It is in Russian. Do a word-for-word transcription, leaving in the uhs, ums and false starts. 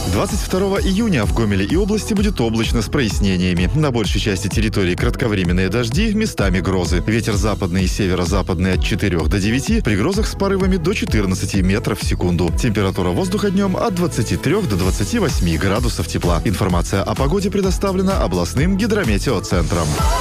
двадцать второго июня в Гомеле и области будет облачно с прояснениями. На большей части территории кратковременные дожди, местами грозы. Ветер западный и северо-западный от четырёх до девяти, при грозах с порывами до четырнадцати метров в секунду. Температура воздуха днем от двадцати трёх до двадцати восьми градусов тепла. Информация о погоде предоставлена областным гидрометеоцентром.